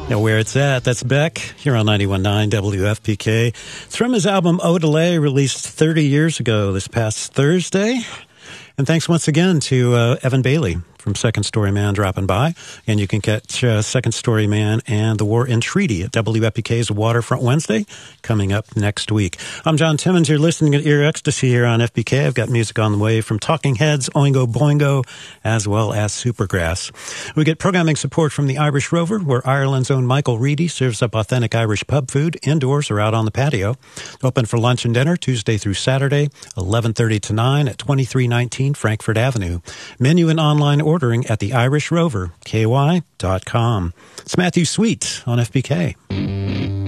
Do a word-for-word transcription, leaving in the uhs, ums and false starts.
Know where it's at. That's Beck here on ninety-one point nine W F P K. It's from his album Odelay, released thirty years ago this past Thursday. And thanks once again to uh, Evan Bailey from Second Story Man dropping by. And you can catch uh, Second Story Man and The War and Treaty at W F P K's Waterfront Wednesday coming up next week. I'm John Timmons. You're listening to Ear Ecstasy here on F P K. I've got music on the way from Talking Heads, Oingo Boingo, as well as Supergrass. We get programming support from the Irish Rover, where Ireland's own Michael Reedy serves up authentic Irish pub food indoors or out on the patio. Open for lunch and dinner Tuesday through Saturday, eleven thirty to nine at twenty-three nineteen Frankfurt Avenue. Menu and online ordering at the Irish Rover, K Y dot com. It's Matthew Sweet on F P K.